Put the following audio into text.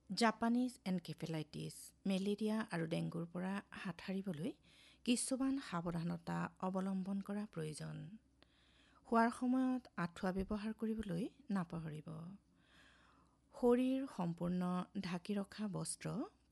Japanese encephalitis, malaria আৰু ডেংগুৰ পৰা হাত সাৰিবলৈ কিছুমান সাৱধানতা অৱলম্বন কৰা প্ৰয়োজন। শোৱাৰ সময়ত আঁঠুৱা ব্যৱহাৰ কৰিবলৈ নাপাহৰিব। শৰীৰ সম্পূৰ্ণ ঢাকি ৰখা বস্ত্ৰ